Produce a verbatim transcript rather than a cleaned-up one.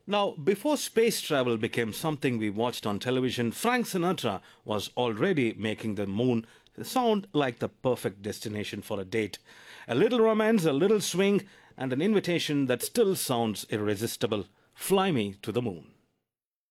Now, before space travel became something we watched on television, Frank Sinatra was already making the moon sound like the perfect destination for a date. A little romance, a little swing, and an invitation that still sounds irresistible. Fly me to the moon.